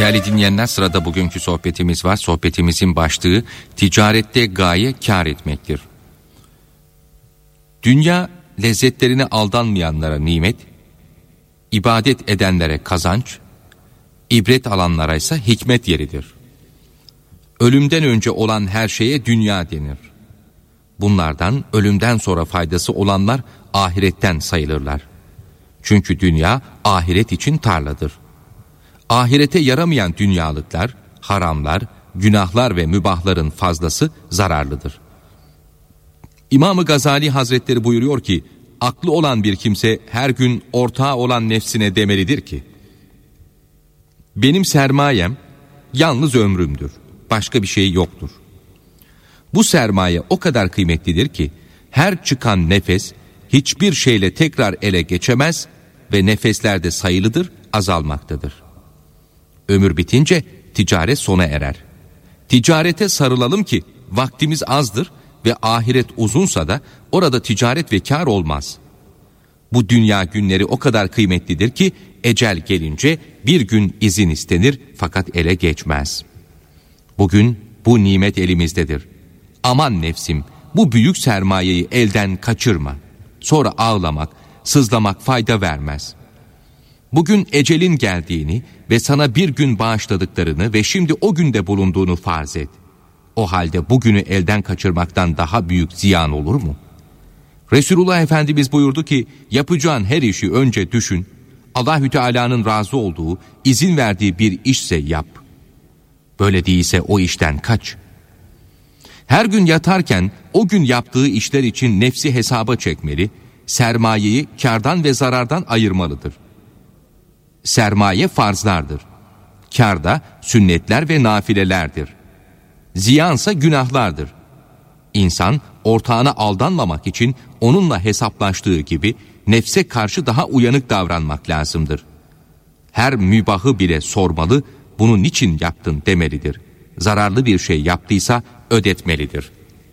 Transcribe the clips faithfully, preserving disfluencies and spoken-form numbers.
Değerli dinleyenler, sırada bugünkü sohbetimiz var. Sohbetimizin başlığı ticarette gaye kâr etmektir. Dünya lezzetlerine aldanmayanlara nimet, ibadet edenlere kazanç, ibret alanlara ise hikmet yeridir. Ölümden önce olan her şeye dünya denir. Bunlardan ölümden sonra faydası olanlar ahiretten sayılırlar. Çünkü dünya ahiret için tarladır. Ahirete yaramayan dünyalıklar, haramlar, günahlar ve mübahların fazlası zararlıdır. İmam-ı Gazali Hazretleri buyuruyor ki, aklı olan bir kimse her gün ortağı olan nefsine demelidir ki, benim sermayem yalnız ömrümdür, başka bir şey yoktur. Bu sermaye o kadar kıymetlidir ki, her çıkan nefes hiçbir şeyle tekrar ele geçemez ve nefesler de sayılıdır, azalmaktadır. Ömür bitince ticaret sona erer. Ticarete sarılalım ki vaktimiz azdır ve ahiret uzunsa da orada ticaret ve kâr olmaz. Bu dünya günleri o kadar kıymetlidir ki ecel gelince bir gün izin istenir fakat ele geçmez. Bugün bu nimet elimizdedir. Aman nefsim, bu büyük sermayeyi elden kaçırma. Sonra ağlamak, sızlamak fayda vermez. Bugün ecelin geldiğini ve sana bir gün bağışladıklarını ve şimdi o günde bulunduğunu farz et. O halde bugünü elden kaçırmaktan daha büyük ziyan olur mu? Resulullah Efendimiz buyurdu ki, yapacağın her işi önce düşün, Allahü Teala'nın razı olduğu, izin verdiği bir işse yap. Böyle değilse o işten kaç. Her gün yatarken o gün yaptığı işler için nefsi hesaba çekmeli, sermayeyi kârdan ve zarardan ayırmalıdır. Sermaye farzlardır. Kâr da sünnetler ve nafilelerdir. Ziyansa günahlardır. İnsan ortağına aldanmamak için onunla hesaplaştığı gibi nefse karşı daha uyanık davranmak lazımdır. Her mübahı bile sormalı, bunu niçin yaptın demelidir. Zararlı bir şey yaptıysa ödetmelidir.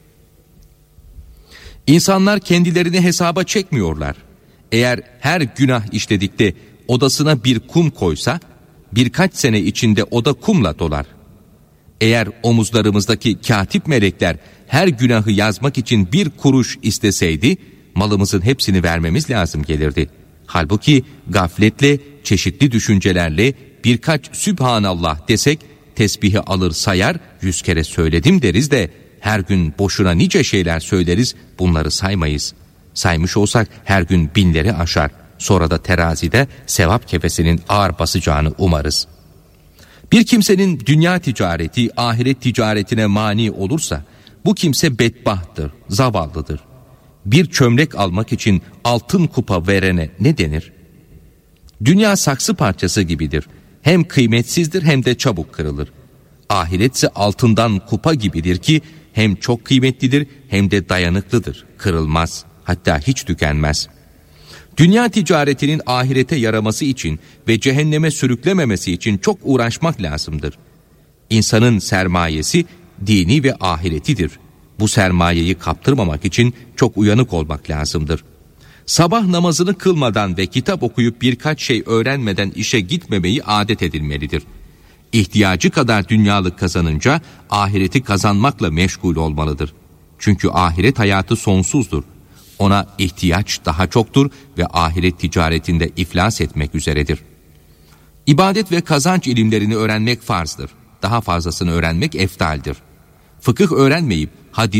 İnsanlar kendilerini hesaba çekmiyorlar. Eğer her günah işledikte odasına bir kum koysa, birkaç sene içinde oda kumla dolar. Eğer omuzlarımızdaki katip melekler her günahı yazmak için bir kuruş isteseydi, malımızın hepsini vermemiz lazım gelirdi. Halbuki gafletle, çeşitli düşüncelerle birkaç Sübhanallah desek, tesbihi alır sayar, yüz kere söyledim deriz de, her gün boşuna nice şeyler söyleriz, bunları saymayız. Saymış olsak her gün binleri aşar. Sonra da terazide sevap kefesinin ağır basacağını umarız. Bir kimsenin dünya ticareti ahiret ticaretine mani olursa bu kimse bedbahttır, zavallıdır. Bir çömlek almak için altın kupa verene ne denir? Dünya saksı parçası gibidir. Hem kıymetsizdir hem de çabuk kırılır. Ahiretse altından kupa gibidir ki hem çok kıymetlidir hem de dayanıklıdır, kırılmaz, hatta hiç tükenmez. Dünya ticaretinin ahirete yaraması için ve cehenneme sürüklememesi için çok uğraşmak lazımdır. İnsanın sermayesi dini ve ahiretidir. Bu sermayeyi kaptırmamak için çok uyanık olmak lazımdır. Sabah namazını kılmadan ve kitap okuyup birkaç şey öğrenmeden işe gitmemeyi adet edilmelidir. İhtiyacı kadar dünyalık kazanınca ahireti kazanmakla meşgul olmalıdır. Çünkü ahiret hayatı sonsuzdur. Ona ihtiyaç daha çoktur ve ahiret ticaretinde iflas etmek üzeredir. İbadet ve kazanç ilimlerini öğrenmek farzdır. Daha fazlasını öğrenmek eftaldir. Fıkıh öğrenmeyip hadis,